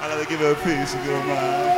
I gotta give her a piece if you don't mind.